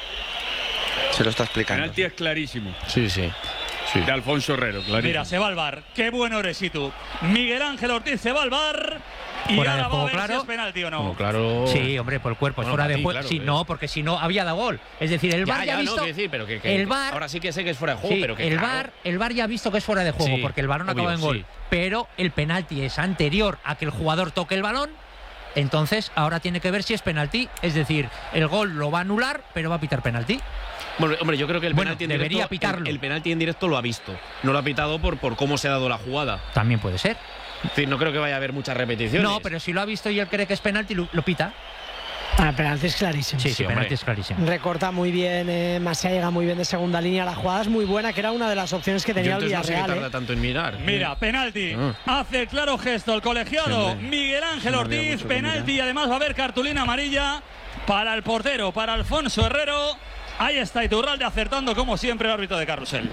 Se lo está explicando. Penalti es clarísimo. Sí, sí. sí. De Alfonso Herrero, clarísimo. Mira, se va al V A R. Qué bueno eres y tú. Miguel Ángel Ortiz se va al V A R. Y Fuera de ahora va a juego, ver claro. si es penalti o no. Como claro. Sí, hombre, por el cuerpo, es Bueno, fuera para de ti, juego. claro, Sí, es. no, porque si no había dado gol. Es decir, el V A R Ya, ya, ya, ha no, visto. quiero decir, pero que, que- el que V A R ahora sí que sé que es fuera de juego, Sí, pero que el claro. V A R, el V A R ya ha visto que es fuera de juego, Sí, porque el balón obvio, acaba en gol. sí. Pero el penalti es anterior a que el jugador toque el balón. Entonces ahora tiene que ver si es penalti. Es decir, el gol lo va a anular, pero va a pitar penalti. Bueno, hombre, yo creo que el Bueno, penalti en debería directo, pitarlo. El, el penalti en directo lo ha visto. No lo ha pitado por, por cómo se ha dado la jugada. También puede ser. Es decir, no creo que vaya a haber muchas repeticiones. No, pero si lo ha visto y él cree que es penalti, lo, lo pita. Ah, el penalti es clarísimo. Sí, Sí, sí, hombre. penalti es clarísimo. Recorta muy bien, eh, Masia llega muy bien de segunda línea. La jugada es muy buena, que era una de las opciones que Yo tenía el entonces no sé qué Villarreal. tarda eh. tanto en mirar. Mira, penalti. Ah. Hace claro gesto el colegiado Sí, hombre. Miguel Ángel No había Ortiz. mucho que Penalti y mirar. además va a haber cartulina amarilla para el portero, para Alfonso Herrero. Ahí está Iturralde acertando como siempre el árbitro de carrusel.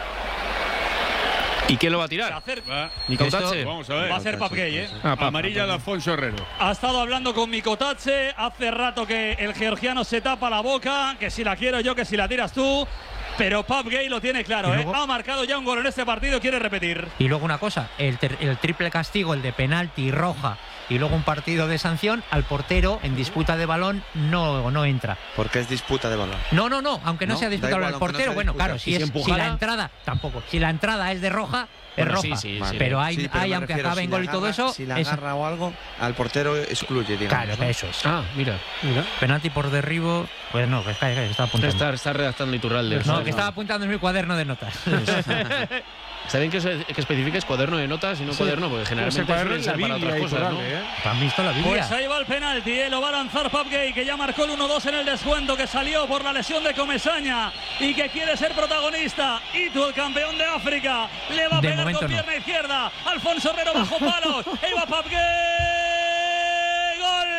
¿Y quién lo va a Se tirar? acerca- Va, ¿Ni Cautache? vamos a ver. Va a ser Pap Gay, ¿eh? Ah, pa- Amarilla de Alfonso Herrero. Ha estado hablando con Mikotatse. Hace rato que el georgiano se tapa la boca. Que si la quiero yo, que si la tiras tú. Pero Pap Gay lo tiene claro, Y ¿eh? luego- Ha marcado ya un gol en este partido. Quiere repetir. Y luego una cosa, el, ter- el triple castigo, el de penalti y roja, y luego un partido de sanción, al portero en disputa de balón no, no entra. Porque es disputa de balón. No, no, no, aunque no, No, sea da disputable igual, al aunque no portero, sea bueno, disputa. claro, si, ¿Y si es, si empujara? la entrada, tampoco. Si la entrada es de roja, es Bueno, sí, roja. sí, Vale. sí. Pero hay, Sí, pero hay me aunque refiero, acabe si en la gol y todo agarra- eso, Si la es- agarra o algo, al portero excluye, digamos. claro, ¿no? eso es. Ah, mira. Penalti por derribo, pues no, que, está, que estaba apuntando. Está, está redactando Iturralde. No, que estaba apuntando en mi cuaderno de notas. ¿Saben que, eso- que especifiques cuaderno de notas y no cuaderno? Porque generalmente cuaderno suelen es la ser para Biblia, otras cosas, ¿no? Iturralde, ¿eh? ¿Han visto la Biblia? Pues ahí va el penalti, ¿eh? Lo va a lanzar Pap Gay, que ya marcó el uno dos en el descuento, que salió por la lesión de Comesaña y que quiere ser protagonista. Y tú, el campeón de África, le va a De pegar momento con no. pierna izquierda. Alfonso Herrero bajo palos. Ahí va Pap Gay. ¡Gol!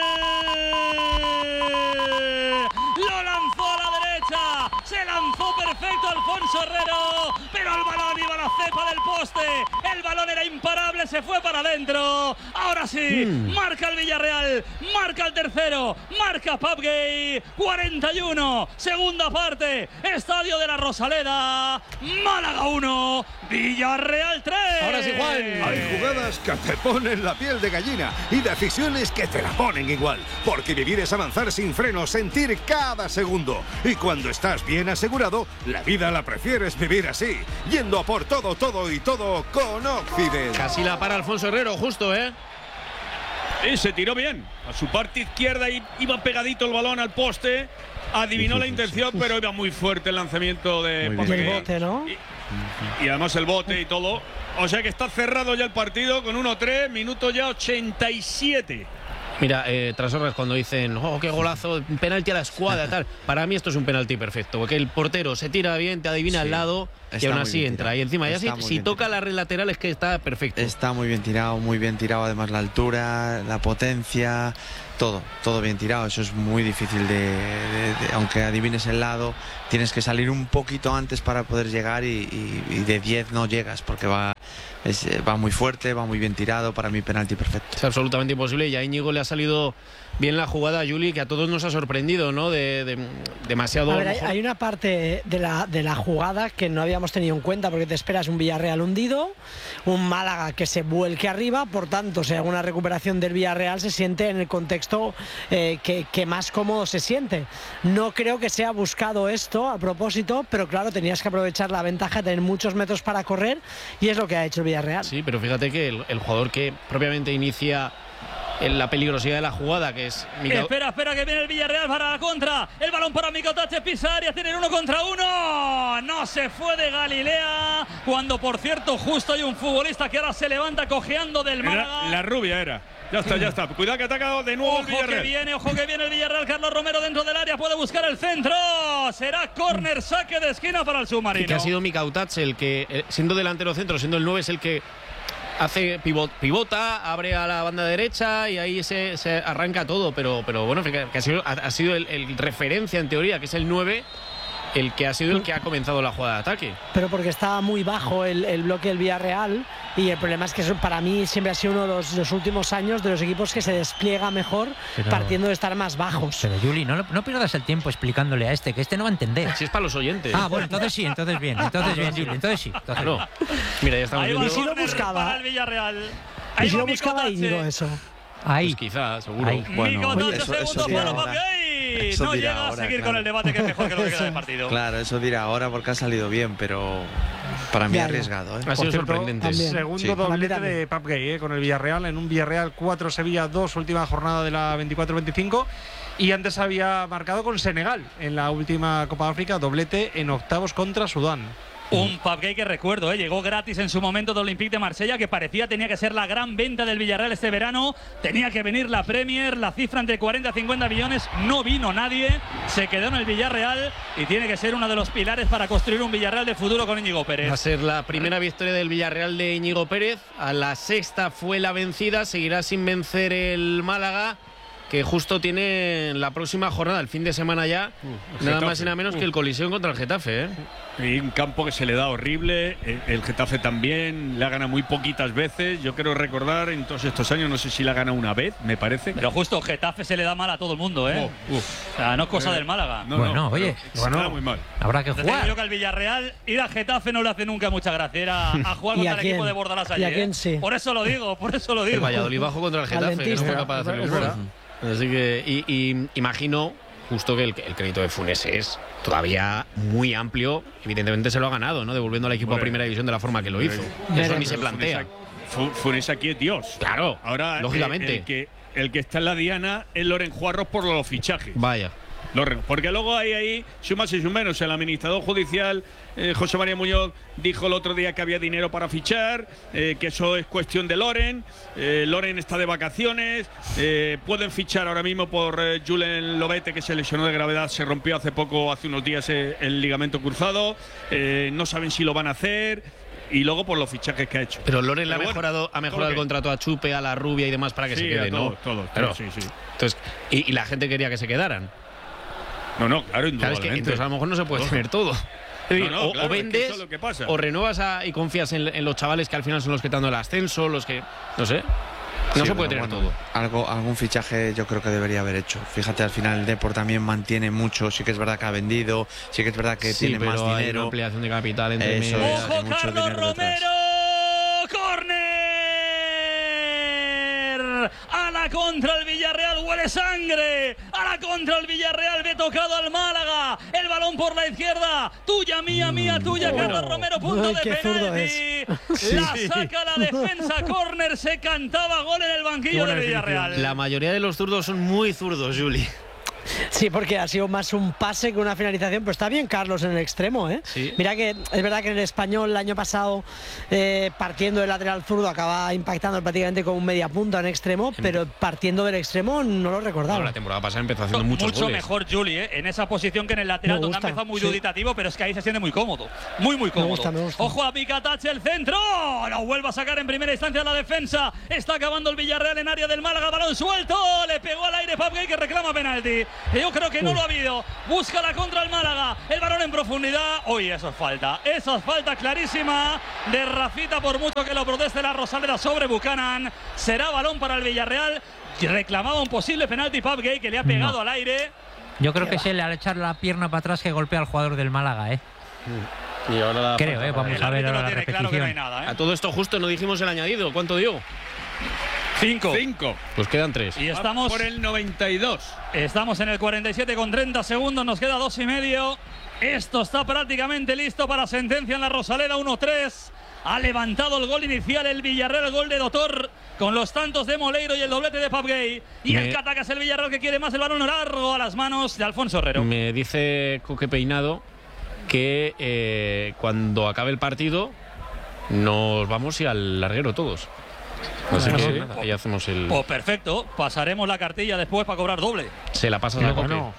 Lo lanzó a la derecha. Se lanzó perfecto Alfonso Herrero, pero el balón iba a la cepa del poste. El balón era imparable, se fue para adentro. Ahora sí, marca el Villarreal, marca el tercero, marca Pap Gay. cuarenta y uno, segunda parte, Estadio de la Rosaleda. Málaga uno, Villarreal tres. Ahora sí, Juan. Hay jugadas que te ponen la piel de gallina y decisiones que te la ponen igual. Porque vivir es avanzar sin freno, sentir cada segundo. Y cuando estás bien asegurado, la vida la prefieres vivir así. Yendo a por todo, todo y todo con Occident. Casi la para Alfonso Herrero, justo, ¿eh? Y se tiró bien. A su parte izquierda y iba pegadito el balón al poste. Adivinó la intención, pero iba muy fuerte el lanzamiento de Y el bote, ¿no? Y, y además el bote y todo. O sea que está cerrado ya el partido con uno tres, minuto ya ochenta y siete. Mira, eh, Trasorras, cuando dicen, oh, qué golazo, penalti a la escuadra, tal. Para mí esto es un penalti perfecto, porque el portero se tira bien, te adivina Sí, al lado y está aún muy así bien entra. tirado. Y encima, ya si, Está muy si bien toca tirado. la red lateral es que está perfecto. Está muy bien tirado, muy bien tirado. Además, la altura, la potencia, todo, todo bien tirado. Eso es muy difícil de, de- de- aunque adivines el lado, tienes que salir un poquito antes para poder llegar y, y- y de diez no llegas porque va, es- va muy fuerte, va muy bien tirado. Para mí, penalti perfecto. Es absolutamente imposible y a Íñigo le ha salido bien la jugada, Juli, que a todos nos ha sorprendido, ¿no? De, de- demasiado. A ver, hay, mejor- hay una parte de la, de la jugada que no habíamos tenido en cuenta, porque te esperas un Villarreal hundido, un Málaga que se vuelque arriba, por tanto, si hay alguna recuperación del Villarreal se siente en el contexto eh, que, que más cómodo se siente. No creo que sea buscado esto a propósito, pero claro, tenías que aprovechar la ventaja de tener muchos metros para correr y es lo que ha hecho el Villarreal. Sí, pero fíjate que el, el jugador que propiamente inicia en la peligrosidad de la jugada, que es Mika- Espera, espera, que viene el Villarreal para la contra. El balón para Micotache, pisa área, tienen uno contra uno. No se fue de Galilea. Cuando, por cierto, justo hay un futbolista que ahora se levanta cojeando del Málaga. Era, la rubia era. Ya está, ya está. Cuidado que ataca de nuevo el Ojo que Villarreal. viene, ojo que viene el Villarreal. Carlos Romero dentro del área, puede buscar el centro. Será córner, saque de esquina para el submarino. que ha sido Micautach el que, eh, siendo delantero centro, siendo el nueve, es el que hace pivot, pivota, abre a la banda derecha y ahí se, se arranca todo. Pero, pero bueno, que ha sido, ha, ha sido el, el referencia en teoría, que es el nueve, el que ha sido el que ha comenzado la jugada de ataque. Pero porque estaba muy bajo el, el bloque del Villarreal y el problema es que eso para mí siempre ha sido uno de los, los últimos años de los equipos que se despliega mejor Pero- partiendo de estar más bajos. Pero Juli, no, no pierdas el tiempo explicándole a este, que este no va a entender. Si es para los oyentes. Ah, bueno, entonces sí, entonces bien, entonces bien, Juli, entonces sí. Entonces No. Mira, ya estamos Ahí va viendo. Y si lo córner buscaba. para el Villarreal. Y Ahí si va no buscaba Micotache. Íñigo eso. Ahí. Pues quizá, seguro. Ahí. Bueno, Micotache, eso- eso segundo dirá palo, ahora. Papi. Eso No dirá llega a ahora, seguir claro. con el debate, que es mejor que lo que queda de partido. Claro, eso dirá ahora porque ha salido bien, pero para mí Ya, ya. arriesgado, ¿eh? Ha sido Por cierto, sorprendente. también. Segundo Sí. doblete También. de Pap Gay, eh, con el Villarreal, en un Villarreal cuatro, Sevilla dos, última jornada de la veinticuatro veinticinco. Y antes había marcado con Senegal en la última Copa de África, doblete en octavos contra Sudán. Un Papgay que recuerdo, ¿eh? Llegó gratis en su momento de Olympique de Marsella, que parecía tenía que ser la gran venta del Villarreal este verano. Tenía que venir la Premier, la cifra entre cuarenta y cincuenta millones. No vino nadie, se quedó en el Villarreal y tiene que ser uno de los pilares para construir un Villarreal de futuro con Íñigo Pérez. Va a ser la primera victoria del Villarreal de Íñigo Pérez. A la sexta fue la vencida. Seguirá sin vencer el Málaga, que justo tiene la próxima jornada, el fin de semana ya, Uh, nada Getafe. más y nada menos que el colisión contra el Getafe, ¿eh? Y un campo que se le da horrible. eh, El Getafe también le ha ganado muy poquitas veces. Yo quiero recordar en todos estos años, no sé si la ha ganado una vez, me parece. Pero justo Getafe se le da mal a todo el mundo, ¿eh? Oh, uf. O sea, no es cosa Eh, del Málaga. No, Bueno, no, oye, pero se bueno. le da muy mal. Habrá que Te digo yo jugar. que al Villarreal ir a Getafe no le hace nunca mucha gracia. Ir a, a jugar ¿Y contra a el quién? equipo de Bordalás ¿Y allí. a ¿eh? quién sí? Por eso lo digo, por eso lo El digo. Valladolid bajo contra el Getafe, que no fue Dentista. capaz de hacerle Es un gol. verdad. Así que, y, y imagino justo que el, el crédito de Funes es todavía muy amplio. Evidentemente se lo ha ganado, ¿no? Devolviendo al equipo Hombre. a primera división de la forma que lo hizo. Hombre. Eso ni se Pero plantea. Funes aquí- Funes aquí es Dios. Claro, Ahora, lógicamente. eh, el, que, el que está en la diana es Loren Juarros por los fichajes. Vaya. Loren, porque luego hay ahí sumas y menos. El administrador judicial, eh, José María Muñoz, dijo el otro día que había dinero para fichar, eh, que eso es cuestión de Loren. Eh, Loren está de vacaciones. Eh, pueden fichar ahora mismo por eh, Julen Lobete, que se lesionó de gravedad, se rompió hace poco, hace unos días, eh, el ligamento cruzado. Eh, no saben si lo van a hacer. Y luego por los fichajes que ha hecho. Pero Loren le ha Pero bueno, mejorado, ha mejorado todo el que- contrato a Chupe, a la Rubia y demás para que Sí, se quede, a ¿no? todos, todos, Claro. sí, sí. Entonces, y, y la gente quería que se quedaran. No, no, claro, Claro, es que indudablemente. entonces a lo mejor no se puede Todo. tener todo. Es decir, No, no, o, claro, o es que vendes, eso es lo que pasa. o renuevas a- y confías en, en los chavales que al final son los que te dan el ascenso, los que. No sé. No Sí, se puede pero tener bueno, todo. Algo, algún fichaje yo creo que debería haber hecho. Fíjate, al final el Depor también mantiene mucho. Sí que es verdad que ha vendido, sí que es verdad que Sí, tiene pero más hay una dinero. ampliación de capital entre Eso medias. es. ¡Ojo, hay mucho Carlos dinero detrás. Romero! ¡Córner! A la contra el Villarreal, huele sangre. a la contra el Villarreal, ve tocado al Málaga, el balón por la izquierda, tuya, mía, mía, tuya, oh. Carlos Romero, punto Ay, de penalti, la sí. saca la defensa, córner, se cantaba gol en el banquillo del Villarreal. La mayoría de los zurdos son muy zurdos, Juli. Sí, porque ha sido más un pase que una finalización, pero está bien Carlos en el extremo, ¿eh? Sí. Mira que es verdad que en el Español el año pasado, eh, partiendo del lateral zurdo, acaba impactando prácticamente con un media punta en extremo, pero partiendo del extremo no lo recordaba. Bueno, la temporada pasada empezó haciendo muchos Mucho goles. mejor Juli, ¿eh? En esa posición que en el lateral, donde ha empezado muy sí. duditativo, pero es que ahí se siente muy cómodo. Muy, muy cómodo. Me gusta, me gusta. Ojo a Picatache, el centro. Lo vuelve a sacar en primera instancia la defensa. Está acabando el Villarreal en área del Málaga. Balón suelto. Le pegó al aire Pap Gay, que reclama penalti. Yo creo que no lo ha habido. Busca la contra el Málaga. El balón en profundidad. Uy, eso es falta. Eso es falta clarísima de Rafita, por mucho que lo proteste la Rosaleda sobre Buchanan. Será balón para el Villarreal. Reclamaba un posible penalti Pap Gay, que le ha pegado no. al aire. Yo creo que es él al echar la pierna para atrás que golpea al jugador del Málaga, ¿eh? Y ahora la creo, ¿eh? Vamos a ver ahora la repetición. Claro, no hay nada, ¿eh? A todo esto justo no dijimos el añadido. ¿Cuánto dio? Cinco. Cinco. Pues quedan tres. Y estamos por el noventa y dos. Estamos en el cuarenta y siete con treinta segundos. Nos queda dos y medio. Esto está prácticamente listo para sentencia en la Rosaleda. uno tres. Ha levantado el gol inicial el Villarreal, el gol de Dotor, con los tantos de Moleiro y el doblete de Pap Gay. Y Me... el que ataca es el Villarreal, que quiere más el balón largo a las manos de Alfonso Herrero. Me dice Coque Peinado que eh, cuando acabe el partido nos vamos y al larguero todos. Así no, que sí. nada, ahí hacemos el... Pues perfecto, pasaremos la cartilla después para cobrar doble. Se la pasas a Coque. No.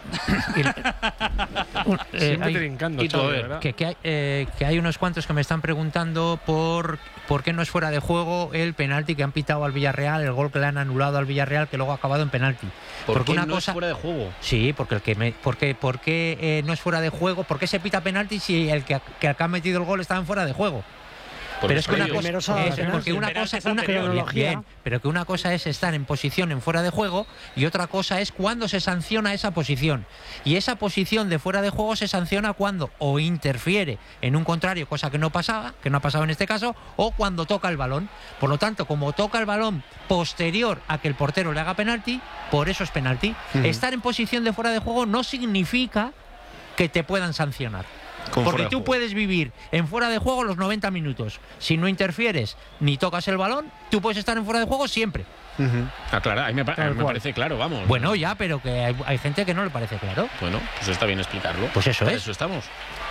eh, Siempre hay, trincando, y todo, Xavi, que, que, hay, eh, que hay unos cuantos que me están preguntando por, por qué no es fuera de juego el penalti que han pitado al Villarreal, el gol que le han anulado al Villarreal, que luego ha acabado en penalti. ¿Por porque qué una no cosa, es fuera de juego? Sí, porque el que me, porque, porque eh, no es fuera de juego, ¿por qué se pita penalti si el que, que ha metido el gol estaba en fuera de juego? Pero es que una cosa es porque una cosa una bien, bien, pero que una cosa es estar en posición en fuera de juego y otra cosa es cuando se sanciona esa posición. Y esa posición de fuera de juego se sanciona cuando o interfiere en un contrario, cosa que no pasaba, que no ha pasado en este caso, o cuando toca el balón. Por lo tanto, como toca el balón posterior a que el portero le haga penalti, por eso es penalti. Uh-huh. Estar en posición de fuera de juego no significa que te puedan sancionar. Porque tú puedes vivir en fuera de juego los noventa minutos. Si no interfieres ni tocas el balón, tú puedes estar en fuera de juego siempre. Uh-huh. Ah, claro, a mí me, pa- a mí me parece claro, vamos. Bueno, ya, pero que hay, hay gente que no le parece claro. Bueno, pues está bien explicarlo. Pues eso Para es. eso estamos.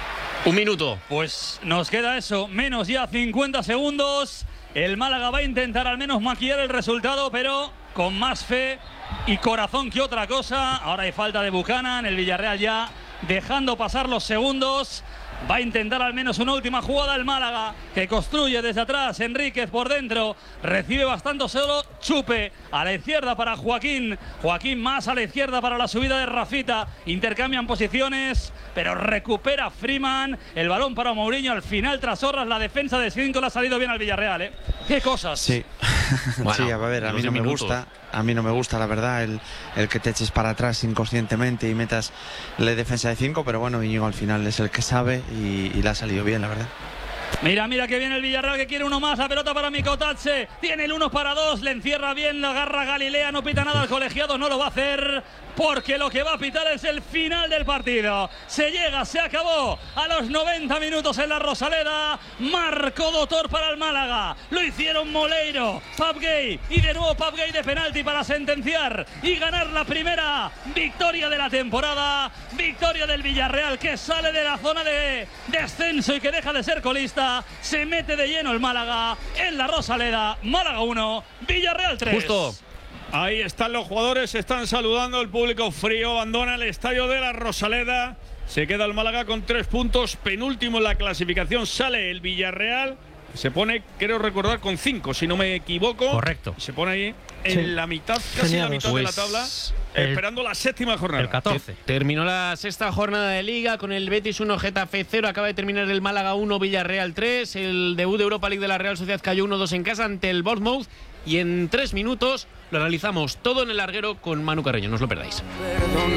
Un minuto. Pues nos queda eso, menos ya cincuenta segundos. El Málaga va a intentar al menos maquillar el resultado, pero con más fe y corazón que otra cosa. Ahora hay falta de Buchanan, el Villarreal ya dejando pasar los segundos. Va a intentar al menos una última jugada el Málaga, que construye desde atrás. Enríquez por dentro, recibe bastante solo. Chupe a la izquierda para Joaquín. Joaquín más a la izquierda para la subida de Rafita. Intercambian posiciones, pero recupera Freeman. El balón para Mourinho al final tras Horras. La defensa de cinco le ha salido bien al Villarreal, ¿eh? ¡Qué cosas! Sí, bueno, sí, a ver, a mí no me minutos. gusta. A mí no me gusta, la verdad, el, el que te eches para atrás inconscientemente y metas la defensa de cinco, pero bueno, Íñigo al final es el que sabe y, y le ha salido bien, la verdad. Mira, mira que viene el Villarreal, que quiere uno más. La pelota para Mikotatse. Tiene el uno para dos. Le encierra bien, lo agarra Galilea. No pita nada al colegiado, no lo va a hacer, porque lo que va a pitar es el final del partido. Se llega, se acabó a los noventa minutos en la Rosaleda. Marcó Dotor para el Málaga. Lo hicieron Moleiro, Pap Gay y de nuevo Pap Gay de penalti para sentenciar y ganar la primera victoria de la temporada. Victoria del Villarreal, que sale de la zona de descenso y que deja de ser colista. Se mete de lleno el Málaga en la Rosaleda. Málaga uno, Villarreal tres. Justo. Ahí están los jugadores, se están saludando, el público frío abandona el estadio de la Rosaleda. Se queda el Málaga con tres puntos, penúltimo en la clasificación. Sale el Villarreal, se pone, creo recordar, con cinco, si no me equivoco. Correcto. Se pone ahí en Sí. la mitad, casi Genial. la mitad Pues de la tabla, el- esperando la séptima jornada. El catorce. Terminó la sexta jornada de Liga con el Betis uno, Getafe cero. Acaba de terminar el Málaga uno, Villarreal tres. El debut de Europa League de la Real Sociedad cayó uno dos en casa ante el Bournemouth. Y en tres minutos lo realizamos todo en el larguero con Manu Carreño. No os lo perdáis.